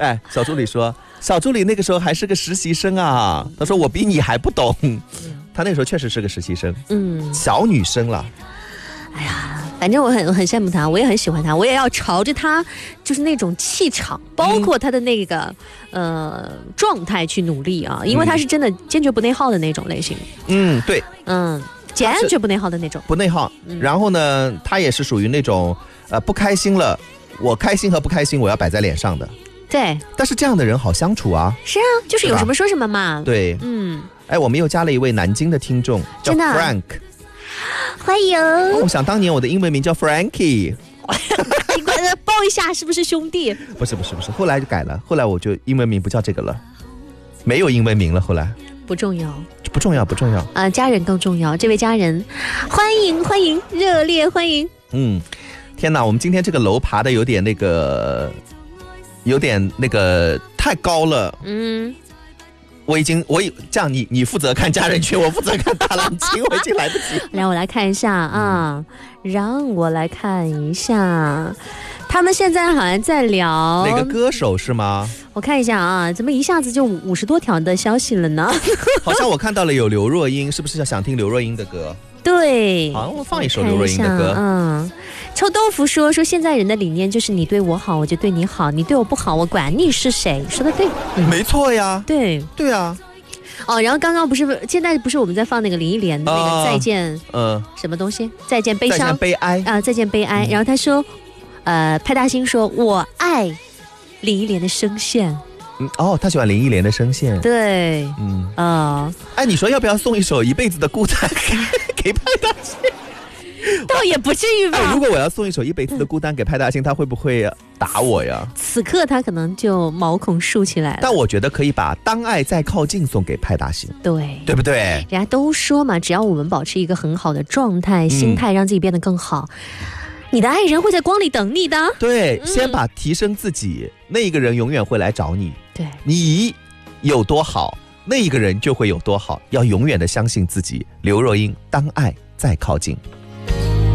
哎，小助理说，小助理那个时候还是个实习生啊。他说我比你还不懂。他那个时候确实是个实习生，小女生了。 哎呀，反正我很羡慕他，我也很喜欢他，我也要朝着他就是那种气场，包括他的那个状态去努力啊，因为他是真的坚决不内耗的那种类型。 对， 坚决不内耗的那种， 不内耗。然后呢，他也是属于那种不开心了，我开心和不开心我要摆在脸上的。 对， 但是这样的人好相处啊。 是啊，就是有什么说什么嘛。 对，哎，我们又加了一位南京的听众，叫 Frank。 欢迎。 我想当年我的英文名叫 Frankie。 你快报一下，是不是兄弟？ 不是，后来就改了，后来我就英文名不叫这个了，没有英文名了。后来不重要啊， 家人更重要。这位家人，欢迎，热烈欢迎。 天哪，我们今天这个楼爬的有点那个太高了。我这样，你负责看家人群，我负责看大蓝鲸，我已经来不及。 来，我来看一下啊，让我来看一下，他们现在好像在聊哪个歌手是吗？ 我看一下啊，怎么一下子就50多条的消息了呢？ 好像我看到了有刘若英，是不是想听刘若英的歌？ 对， 好，我放一首刘若英的歌。 臭豆腐说现在人的理念就是你对我好我就对你好，你对我不好我管你是谁。说的对， 没错呀。对啊。 然后刚刚现在不是我们在放那个林忆莲的那个再见，什么东西？再见悲伤， 再见悲哀啊，再见悲哀。然后他说，派大星说我爱林忆莲的声线。 他喜欢林忆莲的声线。 对， 哎，你说要不要送一首一辈子的孤单给派大星？ 倒也不至于吧。 如果我要送一首一辈子的孤单给派大星，他会不会打我呀？ 此刻他可能就毛孔竖起来了。 但我觉得可以把当爱再靠近送给派大星。对不对？人家都说嘛，只要我们保持一个很好的状态心态，让自己变得更好，你的爱人会在光里等你的。 对，先把提升自己，那一个人永远会来找你。 对， 你有多好，那一个人就会有多好，要永远的相信自己。刘若英，当爱再靠近。